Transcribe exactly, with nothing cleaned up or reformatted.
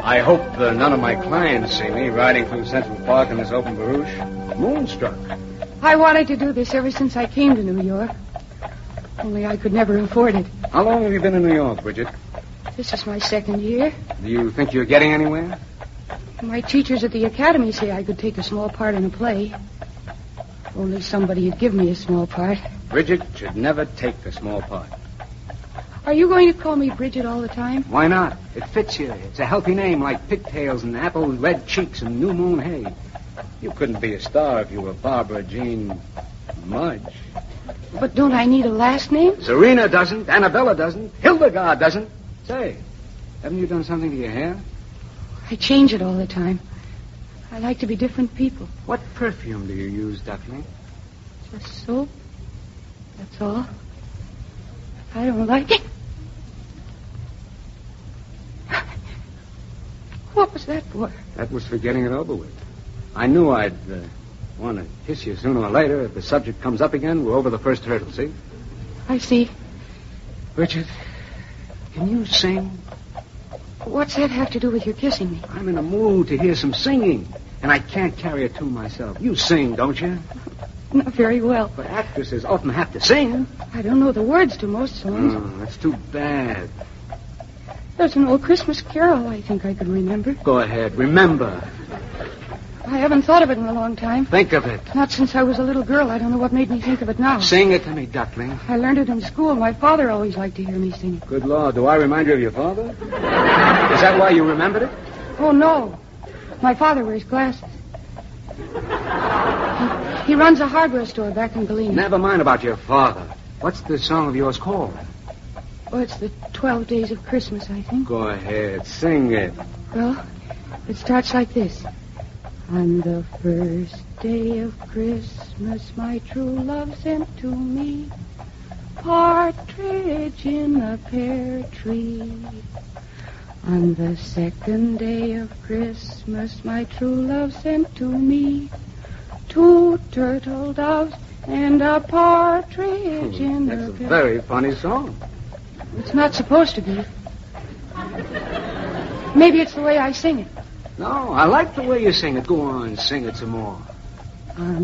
I hope uh, none of my clients see me riding through Central Park in this open barouche. Moonstruck. I wanted to do this ever since I came to New York. Only I could never afford it. How long have you been in New York, Bridget? This is my second year. Do you think you're getting anywhere? My teachers at the academy say I could take a small part in a play. If only somebody would give me a small part. Bridget should never take a small part. Are you going to call me Bridget all the time? Why not? It fits you. It's a healthy name like pigtails and apple red cheeks and new moon hay. You couldn't be a star if you were Barbara Jean Mudge. But don't I need a last name? Serena doesn't. Annabella doesn't. Hildegard doesn't. Say, haven't you done something to your hair? I change it all the time. I like to be different people. What perfume do you use, Duckling? Just soap. That's all. I don't like it. What was that for? That was for getting it over with. I knew I'd uh, want to kiss you sooner or later. If the subject comes up again, we're over the first hurdle, see? I see. Richard, can you sing? What's that have to do with your kissing me? I'm in a mood to hear some singing, and I can't carry a tune myself. You sing, don't you? Not very well. But actresses often have to sing. I don't know the words to most songs. Oh, that's too bad. There's an old Christmas carol I think I could remember. Go ahead. Remember. I haven't thought of it in a long time. Think of it. Not since I was a little girl. I don't know what made me think of it now. Sing it to me, Duckling. I learned it in school. My father always liked to hear me sing it. Good Lord. Do I remind you of your father? Is that why you remembered it? Oh, no. My father wears glasses. He, he runs a hardware store back in Galena. Never mind about your father. What's the song of yours called? Oh, it's the twelve Days of Christmas, I think. Go ahead. Sing it. Well, it starts like this. On the first day of Christmas, my true love sent to me partridge in a pear tree. On the second day of Christmas, my true love sent to me two turtle doves and a partridge Hmm, in that's a a pear. very funny song. It's not supposed to be. Maybe it's the way I sing it. No, I like the way you sing it. Go on, sing it some more. On